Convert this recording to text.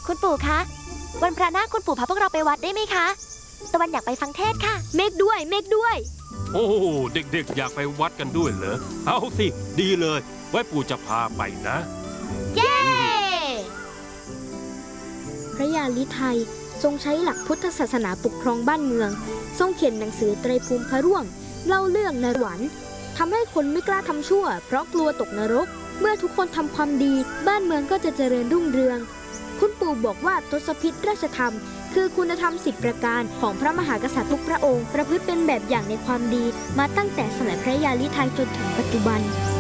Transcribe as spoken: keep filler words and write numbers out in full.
คุณปู่คะวันพระนาคคุณปู่พาพวกเราไปวัดได้ไหมคะตะวันอยากไปฟังเทศค่ะเมฆด้วยเมฆด้วยโอ้เด็กๆอยากไปวัดกันด้วยเหรอเอาสิดีเลยไว้ปู่จะพาไปนะเย้พระยาลิไทยทรงใช้หลักพุทธศาสนาปกครองบ้านเมืองทรงเขียนหนังสือไตรภูมิพระร่วงเล่าเรื่องนรกทำให้คนไม่กล้าทำชั่วเพราะกลัวตกนรกเมื่อทุกคนทำความดีบ้านเมืองก็จะเจริญรุ่งเรืองคุณปู่บอกว่าทศพิธราชธรรมคือคุณธรรมสิบประการของพระมหากษัตริย์ทุกพระองค์ประพฤติเป็นแบบอย่างในความดีมาตั้งแต่สมัยพระยาลิไทยจนถึงปัจจุบัน